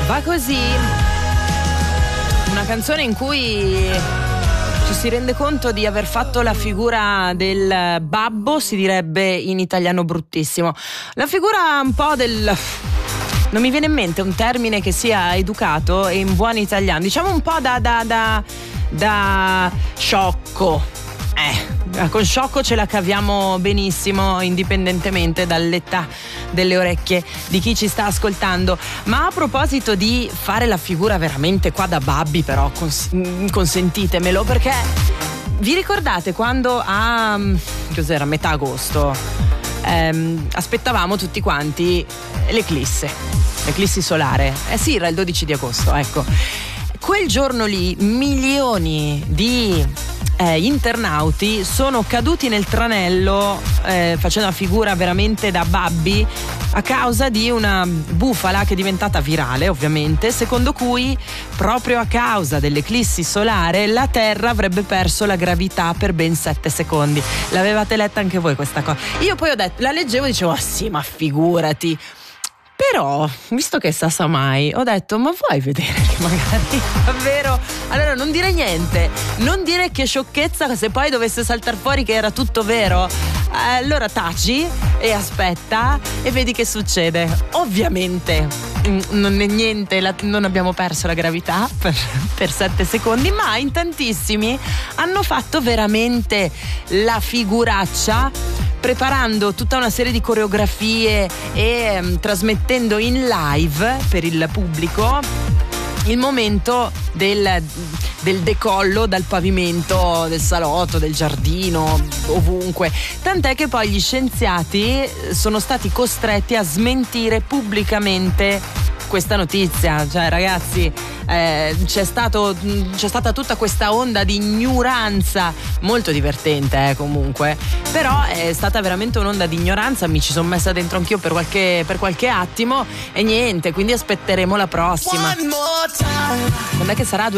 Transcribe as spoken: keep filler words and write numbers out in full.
Va così, una canzone in cui ci si rende conto di aver fatto la figura del babbo, si direbbe in italiano bruttissimo, la figura un po' del... non mi viene in mente un termine che sia educato e in buon italiano, diciamo un po' da da da, da sciocco. Eh, con sciocco ce la caviamo benissimo indipendentemente dall'età delle orecchie di chi ci sta ascoltando. Ma a proposito di fare la figura veramente qua da babbi, però cons- consentitemelo, perché vi ricordate quando a cos'era metà agosto ehm, aspettavamo tutti quanti l'eclisse l'eclissi solare? Eh sì, era il dodici di agosto, ecco. Quel giorno lì milioni di Eh, internauti sono caduti nel tranello eh, facendo una figura veramente da babbi a causa di una bufala che è diventata virale, ovviamente, secondo cui proprio a causa dell'eclissi solare la Terra avrebbe perso la gravità per ben sette secondi. L'avevate letta anche voi questa cosa? Io poi ho detto, la leggevo e dicevo, ah sì, ma figurati. Però, visto che sa sa mai, ho detto, ma vuoi vedere che magari davvero... Allora non dire niente, non dire che sciocchezza se poi dovesse saltare fuori che era tutto vero. Allora taci e aspetta e vedi che succede. Ovviamente non è niente, la, non abbiamo perso la gravità per, per sette secondi, ma in tantissimi hanno fatto veramente la figuraccia, preparando tutta una serie di coreografie e um, trasmettendo in live per il pubblico il momento del, del decollo dal pavimento del salotto, del giardino, ovunque. Tant'è che poi gli scienziati sono stati costretti a smentire pubblicamente questa notizia. Cioè ragazzi, eh, c'è stato c'è stata tutta questa onda di ignoranza molto divertente, eh, comunque, però è stata veramente un'onda di ignoranza. Mi ci sono messa dentro anch'io per qualche per qualche attimo e niente, quindi aspetteremo la prossima. Quando è che sarà?